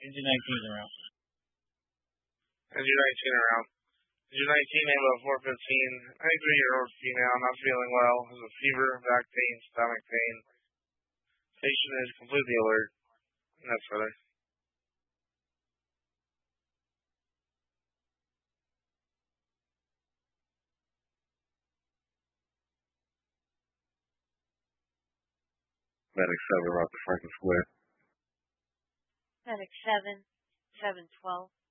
Engine 19 around. Engine 19 around. Engine 19, name of 415. 93-year-old female, not feeling well, has a fever, back pain, stomach pain. Patient is completely alert. And that's further. Medic 7, Route to Franklin Square. Medic 7, 712.